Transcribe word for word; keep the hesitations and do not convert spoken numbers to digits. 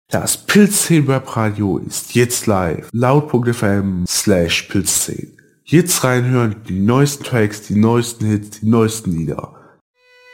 Das Pilzzehn Webradio ist jetzt live. Laut.fm slash Pilzzehn. Jetzt reinhören, die neuesten Tracks, die neuesten Hits, die neuesten Lieder.